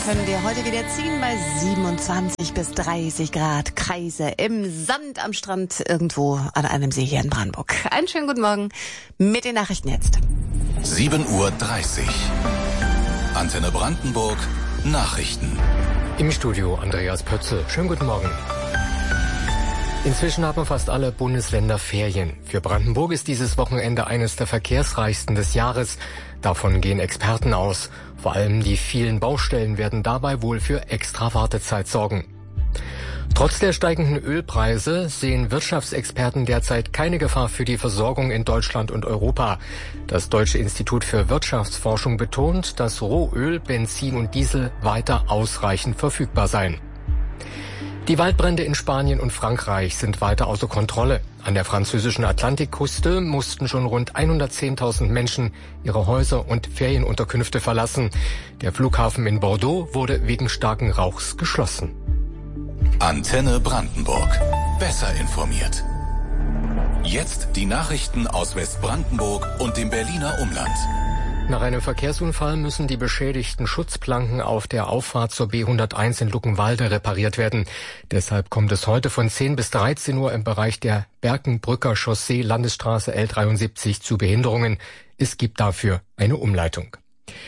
können wir heute wieder ziehen bei 27 bis 30 Grad. Kreise im Sand am Strand irgendwo an einem See hier in Brandenburg. Einen schönen guten Morgen mit den Nachrichten jetzt. 7:30 Uhr. Antenne Brandenburg. Nachrichten. Im Studio Andreas Pötzel. Schönen guten Morgen. Inzwischen haben fast alle Bundesländer Ferien. Für Brandenburg ist dieses Wochenende eines der verkehrsreichsten des Jahres. Davon gehen Experten aus. Vor allem die vielen Baustellen werden dabei wohl für extra Wartezeit sorgen. Trotz der steigenden Ölpreise sehen Wirtschaftsexperten derzeit keine Gefahr für die Versorgung in Deutschland und Europa. Das Deutsche Institut für Wirtschaftsforschung betont, dass Rohöl, Benzin und Diesel weiter ausreichend verfügbar seien. Die Waldbrände in Spanien und Frankreich sind weiter außer Kontrolle. An der französischen Atlantikküste mussten schon rund 110.000 Menschen ihre Häuser und Ferienunterkünfte verlassen. Der Flughafen in Bordeaux wurde wegen starken Rauchs geschlossen. Antenne Brandenburg. Besser informiert. Jetzt die Nachrichten aus Westbrandenburg und dem Berliner Umland. Nach einem Verkehrsunfall müssen die beschädigten Schutzplanken auf der Auffahrt zur B101 in Luckenwalde repariert werden. Deshalb kommt es heute von 10 bis 13 Uhr im Bereich der Berkenbrücker Chaussee Landesstraße L73 zu Behinderungen. Es gibt dafür eine Umleitung.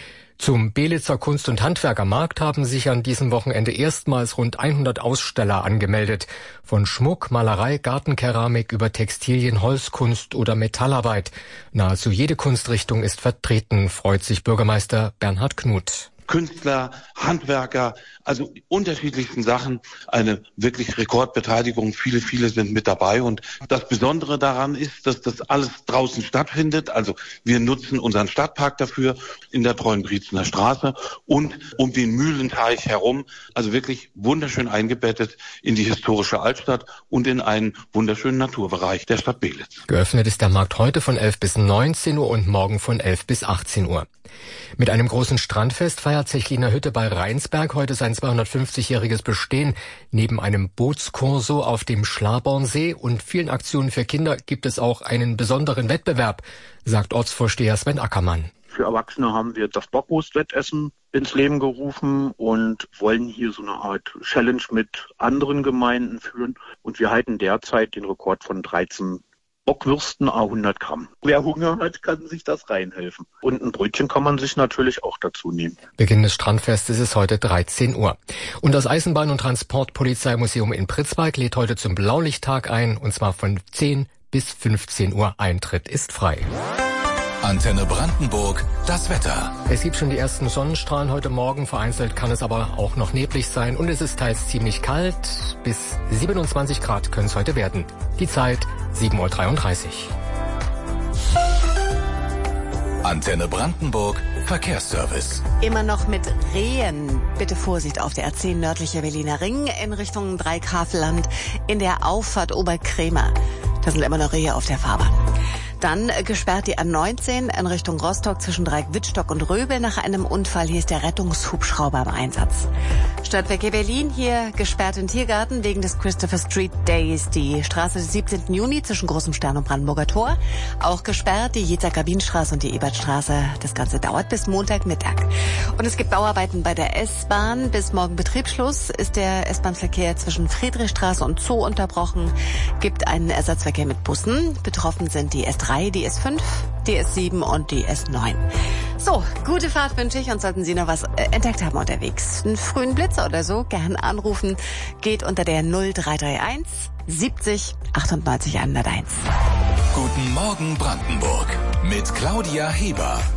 Zum Belitzer Kunst- und Handwerkermarkt haben sich an diesem Wochenende erstmals rund 100 Aussteller angemeldet. Von Schmuck, Malerei, Gartenkeramik über Textilien, Holzkunst oder Metallarbeit. Nahezu jede Kunstrichtung ist vertreten, freut sich Bürgermeister Bernhard Knuth. Künstler, Handwerker, also unterschiedlichsten Sachen, eine wirklich Rekordbeteiligung. Viele sind mit dabei und das Besondere daran ist, dass das alles draußen stattfindet. Also wir nutzen unseren Stadtpark dafür in der Treuenbrietzener Straße und um den Mühlenteich herum. Also wirklich wunderschön eingebettet in die historische Altstadt und in einen wunderschönen Naturbereich der Stadt Belitz. Geöffnet ist der Markt heute von 11 bis 19 Uhr und morgen von 11 bis 18 Uhr. Mit einem großen Strandfest feiert Zechliner Hütte bei Rheinsberg heute sein 250-jähriges Bestehen. Neben einem Bootskorso auf dem Schlabornsee und vielen Aktionen für Kinder gibt es auch einen besonderen Wettbewerb, sagt Ortsvorsteher Sven Ackermann. Für Erwachsene haben wir das Bockwurstwettessen ins Leben gerufen und wollen hier so eine Art Challenge mit anderen Gemeinden führen. Und wir halten derzeit den Rekord von 13 Bockwürsten 100 Gramm. Wer Hunger hat, kann sich das reinhelfen. Und ein Brötchen kann man sich natürlich auch dazu nehmen. Beginn des Strandfestes ist heute 13 Uhr. Und das Eisenbahn- und Transportpolizeimuseum in Pritzwalk lädt heute zum Blaulichttag ein, und zwar von 10 bis 15 Uhr. Eintritt ist frei. Antenne Brandenburg, das Wetter. Es gibt schon die ersten Sonnenstrahlen heute Morgen, vereinzelt kann es aber auch noch neblig sein und es ist teils ziemlich kalt. Bis 27 Grad können es heute werden. Die Zeit 7:33 Uhr. Antenne Brandenburg, Verkehrsservice. Immer noch mit Rehen. Bitte Vorsicht auf der A10 nördlicher Berliner Ring in Richtung Dreieck-Havelland in der Auffahrt Oberkrämer. Da sind immer noch Rehe auf der Fahrbahn. Dann gesperrt die A19 in Richtung Rostock zwischen Dreieck-Wittstock und Röbel nach einem Unfall. Hier ist der Rettungshubschrauber im Einsatz. Stadtverkehr Berlin hier gesperrt im Tiergarten wegen des Christopher Street Days. Die Straße des 17. Juni zwischen Großem Stern und Brandenburger Tor. Auch gesperrt die Jezer-Kabinenstraße und die Ebertstraße. Das Ganze dauert bis Montagmittag. Und es gibt Bauarbeiten bei der S-Bahn. Bis morgen Betriebsschluss ist der S-Bahn-Verkehr zwischen Friedrichstraße und Zoo unterbrochen. Gibt einen Ersatzverkehr mit Bussen. Betroffen sind die S3, die S5, die S7 und die S9. So, gute Fahrt wünsche ich und sollten Sie noch was entdeckt haben unterwegs, einen frühen Blitzer oder so, gern anrufen. Geht unter der 0331 70 98 101. Guten Morgen Brandenburg mit Claudia Heber.